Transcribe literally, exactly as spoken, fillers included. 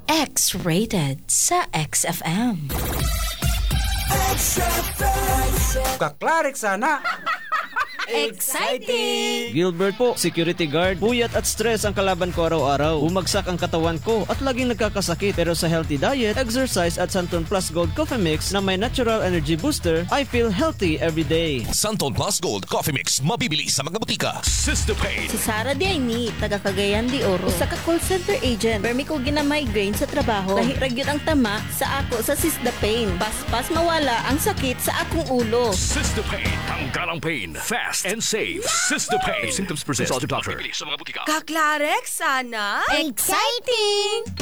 X-rated sa X F M. Kaklarik sana. Exciting! Gilbert po, security guard. Puyat at stress ang kalaban ko araw-araw. Bumagsak ang katawan ko at laging nagkakasakit. Pero sa healthy diet, exercise at Santon Plus Gold Coffee Mix na may natural energy booster, I feel healthy every day. Santon Plus Gold Coffee Mix, mabibili sa mga butika. Sister Pain. Si Sara Diayni, taga Cagayan de Oro. Usa ka call center agent. Permi ko gina-migraine sa trabaho. Lahiragyot ang tama sa ako sa Sister Pain. Paspas mawala ang sakit sa akong ulo. Sister Pain. Tanggal ang pain. Fast and safe. Sister Pain. Symptoms persist. Consult your doctor. Mabibili sa mga butika. Kaklarek sana. Exciting!